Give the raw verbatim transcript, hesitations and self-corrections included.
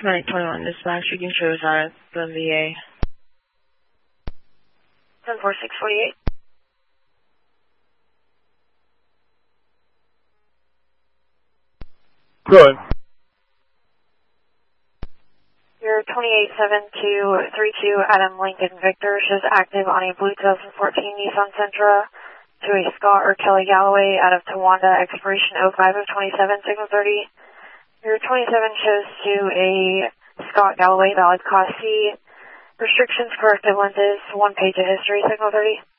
Medic twenty-one, dispatch, you can show us out at the V A. ten four six forty-eight. Good. Your twenty-eight seven two three two Adam Lincoln Victor shows active on a blue two thousand fourteen Nissan Sentra to a Scott or Kelly Galloway out of Towanda, expiration oh five of twenty-seven, signal thirty. Your twenty-seven shows to a Scott Galloway, valid class C. Restrictions, corrective lenses, one page of history, signal thirty.